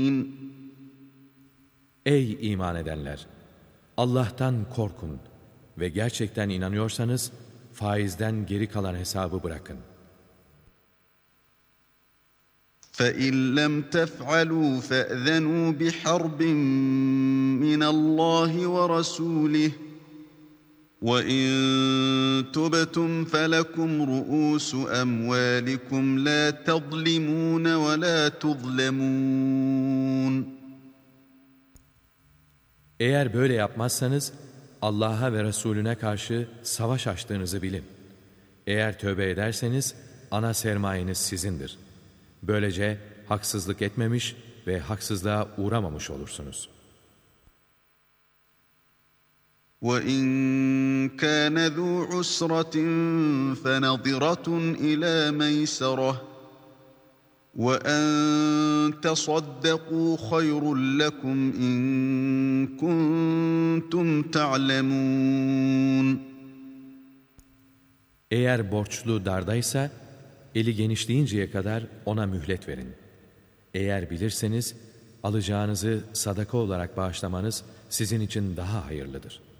Ey iman edenler! Allah'tan korkun ve gerçekten inanıyorsanız faizden geri kalan hesabı bırakın. فَإِنْ لَمْ تَفْعَلُوا فَأْذَنُوا بِحَرْبٍ مِّنَ اللَّهِ وَرَسُولِهِ وَإِن تُبْتُمْ فَلَكُمْ رُءُوسُ أَمْوَالِكُمْ لَا تَظْلِمُونَ وَلَا تُظْلَمُونَ. Eğer böyle yapmazsanız Allah'a ve Resulüne karşı savaş açtığınızı bilin. Eğer tövbe ederseniz ana sermayeniz sizindir. Böylece haksızlık etmemiş ve haksızlığa uğramamış olursunuz. وَإِنْ كَانَ ذُو عُسْرَةٍ فَنَظِرَةٌ إِلَى مَيْسَرَةٍ وَأَنْ تَصَدَّقُوا خَيْرٌ لَكُمْ إِنْ كُنْتُمْ تَعْلَمُونَ. Eğer borçlu dardaysa eli genişleyinceye kadar ona mühlet verin. Eğer bilirseniz alacağınızı sadaka olarak bağışlamanız sizin için daha hayırlıdır.